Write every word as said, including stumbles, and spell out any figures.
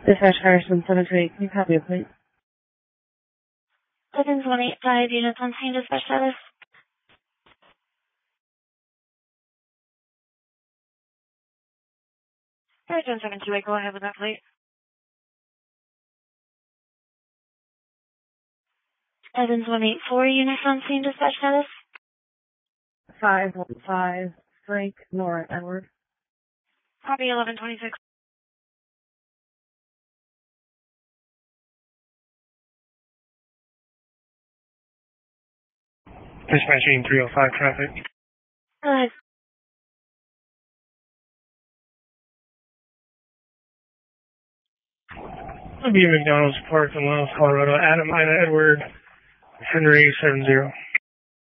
Dispatch Harrison, seven two eight. Can you copy a plate? Evans one eight five, units on scene, dispatch status. Harrison seven two eight, go ahead with that plate. Evans one eight four, units on scene, dispatch status. five one five, Frank Nora Edward. Copy eleven twenty-six. Dispatching three oh five traffic. Go ahead. It'll be McDonald's Park in Miles, Colorado. Adam, Ida, Edward, Henry, seven zero.